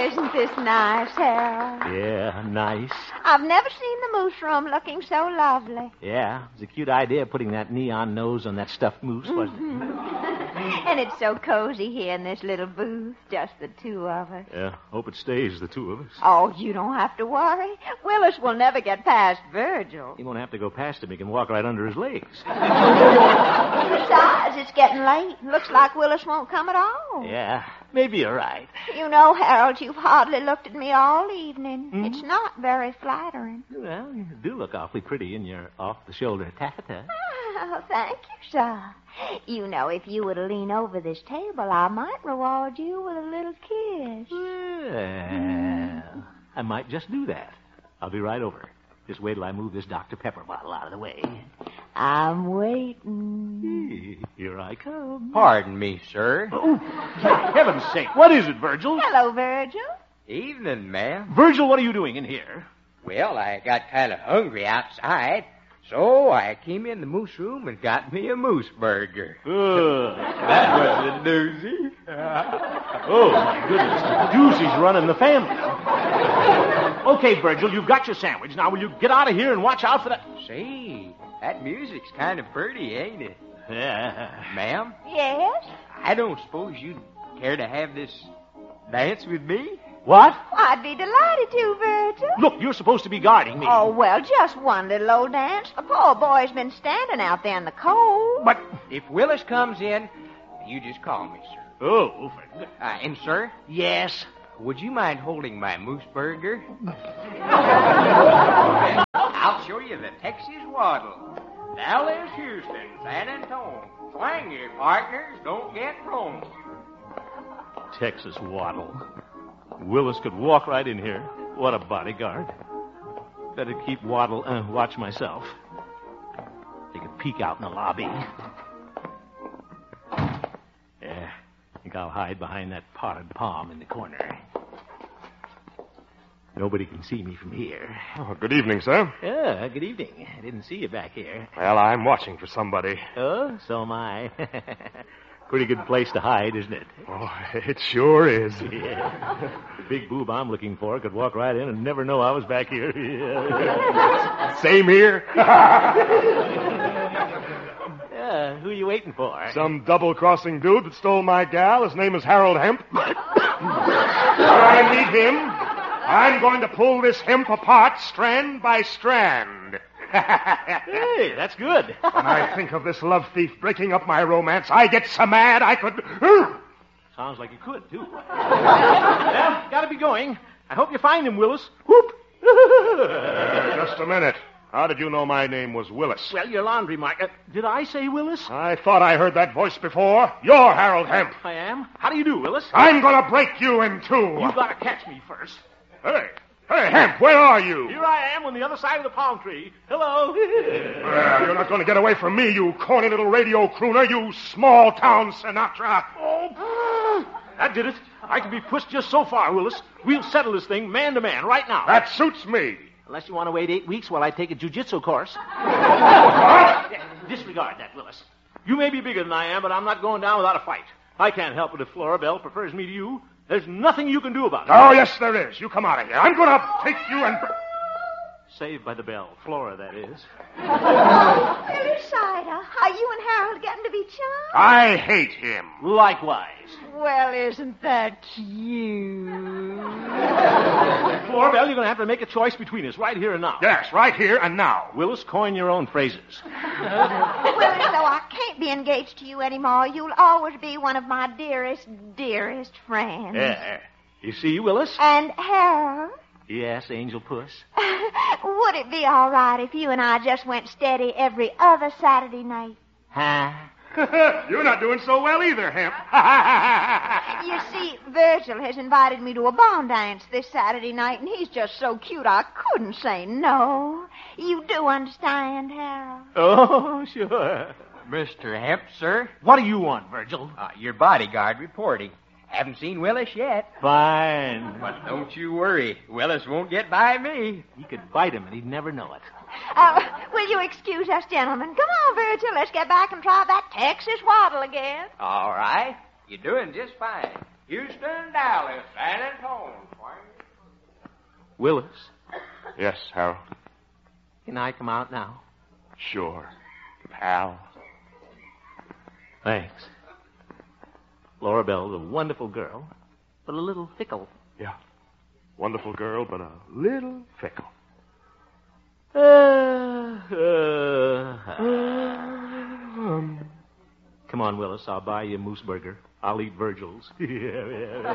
Isn't this nice, Harold? Yeah, nice. I've never seen the moose room looking so lovely. Yeah, it was a cute idea putting that neon nose on that stuffed moose, wasn't it? And it's so cozy here in this little booth, just the two of us. Yeah, hope it stays the two of us. Oh, you don't have to worry. Willis will never get past Virgil. He won't have to go past him. He can walk right under his legs. Besides, it's getting late. Looks like Willis won't come at all. Yeah, maybe you're right. You know, Harold, you've hardly looked at me all evening. Mm-hmm. It's not very flattering. Well, you do look awfully pretty in your off-the-shoulder taffeta. Oh, thank you, sir. You know, if you would lean over this table, I might reward you with a little kiss. Well, I might just do that. I'll be right over. Just wait till I move this Dr. Pepper bottle out of the way. I'm waiting. Here I come. Pardon me, sir. Oh, for heaven's sake, what is it, Virgil? Hello, Virgil. Evening, ma'am. Virgil, what are you doing in here? Well, I got kind of hungry outside, so I came in the moose room and got me a moose burger. That was a doozy. Oh, my goodness. Doozy's running the family. Okay, Virgil, you've got your sandwich. Now, will you get out of here and watch out for that? Say, that music's kind of pretty, ain't it? Yeah. Ma'am, Yes? I don't suppose you'd care to have this dance with me? What? I'd be delighted to, Virgil. Look, you're supposed to be guarding me. Oh, well, just one little old dance. The poor boy's been standing out there in the cold. But... If Willis comes in, you just call me, sir. Oh, And, sir, yes. would you mind holding my moose burger? I'll show you the Texas waddle. Dallas, Houston, San Antonio. Swing your partners, don't get thrown. Texas waddle. Willis could walk right in here. What a bodyguard. Better keep watch myself. Take a peek out in the lobby. Yeah, I think I'll hide behind that potted palm in the corner. Nobody can see me from here. Oh, good evening, sir. Yeah, good evening. I didn't see you back here. Well, I'm watching for somebody. Oh, so am I. Pretty good place to hide, isn't it? Oh, it sure is. Yeah. The big boob I'm looking for could walk right in and never know I was back here. Same here. Yeah, who are you waiting for? Some double-crossing dude that stole my gal. His name is Harold Hemp. When I meet him, I'm going to pull this hemp apart strand by strand. Hey, that's good. When I think of this love thief breaking up my romance, I get so mad I could... Sounds like you could, too. Well, gotta be going. I hope you find him, Willis. Whoop! Just a minute. How did you know my name was Willis? Well, your laundry mark. Did I say Willis? I thought I heard that voice before. You're Harold Hemp. I am. How do you do, Willis? I'm going to break you in two. You gotta catch me first. Hey, Hemp, where are you? Here I am on the other side of the palm tree. Hello. Well, you're not going to get away from me, you corny little radio crooner, you small-town Sinatra. Oh, that did it. I can be pushed just so far, Willis. We'll settle this thing man to man right now. That suits me. Unless you want to wait 8 weeks while I take a jiu-jitsu course. Disregard that, Willis. You may be bigger than I am, but I'm not going down without a fight. I can't help it if Florabelle prefers me to you. There's nothing you can do about it. Oh, yes, there is. You come out of here. I'm going to take you and... Saved by the bell. Flora, that is. Billy Cider, are you and Harold getting to be chums? I hate him. Likewise. Well, isn't that cute? Florabelle, you're going to have to make a choice between us right here and now. Yes, right here and now. Willis, coin your own phrases. Willis, though I can't be engaged to you anymore, you'll always be one of my dearest, dearest friends. Yeah. You see, Willis? And Harold? Yes, Angel Puss. Would it be all right if you and I just went steady every other Saturday night? Huh? You're not doing so well either, Hemp. You see, Virgil has invited me to a barn dance this Saturday night, and he's just so cute I couldn't say no. You do understand, Harold? Oh, sure. Mr. Hemp, sir? What do you want, Virgil? Your bodyguard reporting. Haven't seen Willis yet. Fine. But don't you worry. Willis won't get by me. He could bite him and he'd never know it. Will you excuse us, gentlemen? Come on, Virgil. Let's get back and try that Texas waddle again. All right. You're doing just fine. Houston, Dallas, San Antonio. Willis, Yes, Harold. can I come out now? Sure, pal. Thanks. Laura Bell's a wonderful girl, but a little fickle. Yeah. Wonderful girl, but a little fickle. Come on, Willis. I'll buy you a moose burger. I'll eat Virgil's.